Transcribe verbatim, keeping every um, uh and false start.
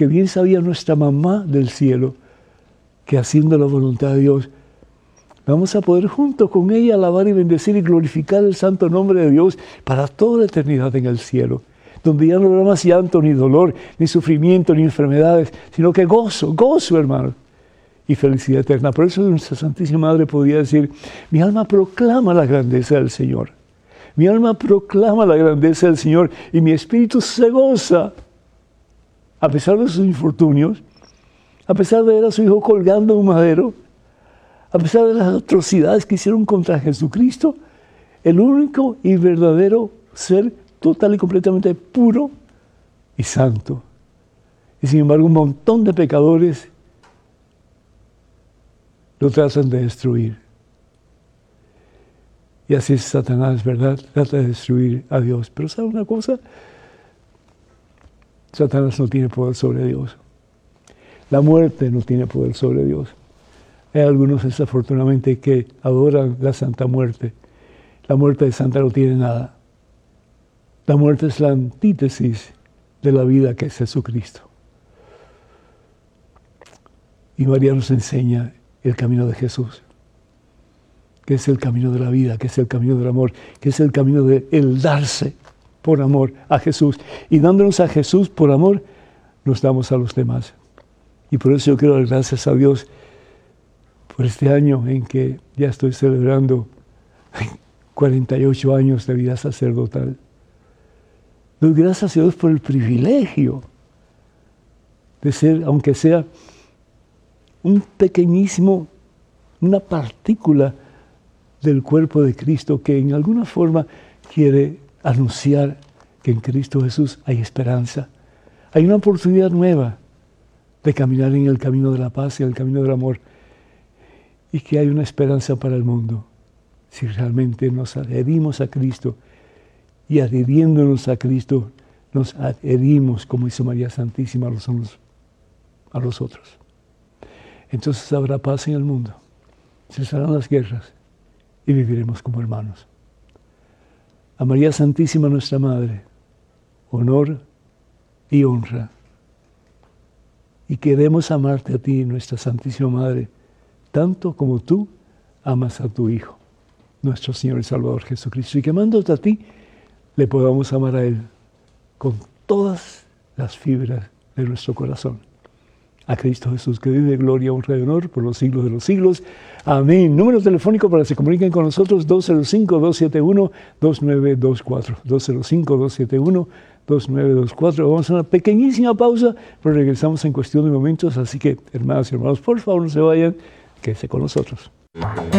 porque bien sabía nuestra mamá del cielo que haciendo la voluntad de Dios, vamos a poder junto con ella alabar y bendecir y glorificar el santo nombre de Dios para toda la eternidad en el cielo, donde ya no habrá más llanto, ni dolor, ni sufrimiento, ni enfermedades, sino que gozo, gozo, hermano, y felicidad eterna. Por eso nuestra Santísima Madre podía decir, mi alma proclama la grandeza del Señor. Mi alma proclama la grandeza del Señor y mi espíritu se goza, a pesar de sus infortunios, a pesar de ver a su hijo colgando en un madero, a pesar de las atrocidades que hicieron contra Jesucristo, el único y verdadero ser total y completamente puro y santo. Y sin embargo, un montón de pecadores lo tratan de destruir. Y así es Satanás, ¿verdad? Trata de destruir a Dios. Pero ¿sabe una cosa? Satanás no tiene poder sobre Dios. La muerte no tiene poder sobre Dios. Hay algunos, desafortunadamente, que adoran la Santa Muerte. La muerte de Santa no tiene nada. La muerte es la antítesis de la vida que es Jesucristo. Y María nos enseña el camino de Jesús, que es el camino de la vida, que es el camino del amor, que es el camino de el darse por amor a Jesús. Y dándonos a Jesús por amor, nos damos a los demás. Y por eso yo quiero dar gracias a Dios por este año en que ya estoy celebrando cuarenta y ocho años de vida sacerdotal. Doy gracias a Dios por el privilegio de ser, aunque sea un pequeñísimo, una partícula del cuerpo de Cristo que en alguna forma quiere anunciar que en Cristo Jesús hay esperanza. Hay una oportunidad nueva de caminar en el camino de la paz y en el camino del amor, y que hay una esperanza para el mundo si realmente nos adherimos a Cristo, y adhiriéndonos a Cristo nos adherimos, como hizo María Santísima, los unos a los otros. Entonces habrá paz en el mundo, cesarán las guerras y viviremos como hermanos. A María Santísima, nuestra Madre, honor y honra. Y queremos amarte a ti, nuestra Santísima Madre, tanto como tú amas a tu Hijo, nuestro Señor y Salvador Jesucristo. Y que amándote a ti, le podamos amar a Él con todas las fibras de nuestro corazón. A Cristo Jesús, que vive gloria, honra y honor por los siglos de los siglos. Amén. Número telefónico para que se comuniquen con nosotros, dos cero cinco, dos siete uno, dos nueve dos cuatro. dos cero cinco, dos siete uno, dos nueve dos cuatro. Vamos a una pequeñísima pausa, pero regresamos en cuestión de momentos. Así que, hermanas y hermanos, por favor no se vayan, quédense con nosotros.